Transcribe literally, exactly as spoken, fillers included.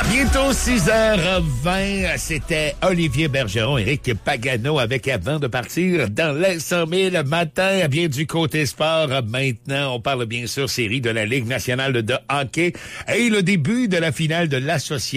Bientôt six heures vingt, c'était Olivier Bergeron, Éric Pagano avec Avant de partir dans les cent mille matin, bien du côté sport. Maintenant, on parle bien sûr série de la Ligue nationale de hockey et le début de la finale de l'association